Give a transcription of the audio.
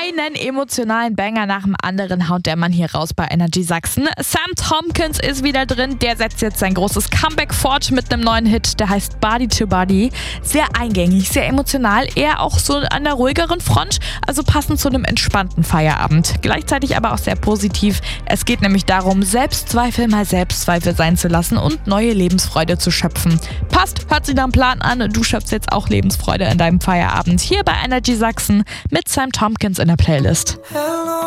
Einen emotionalen Banger nach dem anderen haut der Mann hier raus bei Energy Sachsen. Sam Tompkins ist wieder drin. Der setzt jetzt sein großes Comeback fort mit einem neuen Hit, der heißt Body to Body. Sehr eingängig, sehr emotional, eher auch so an der ruhigeren Front, also passend zu einem entspannten Feierabend. Gleichzeitig aber auch sehr positiv. Es geht nämlich darum, Selbstzweifel mal Selbstzweifel sein zu lassen und neue Lebensfreude zu schöpfen. Passt, hört sich nach einem Plan an. Du schöpfst jetzt auch Lebensfreude in deinem Feierabend. Hier bei Energy Sachsen mit Sam Tompkins in der Playlist.